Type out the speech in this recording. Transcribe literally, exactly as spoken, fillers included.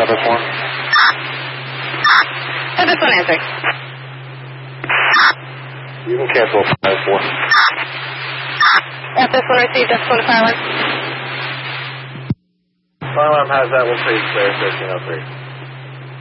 this one? Oh, this one answered. You can cancel five four. Yep, this one received. That's one to fire one. Fire alarm has that. We'll say clear thirteen oh three.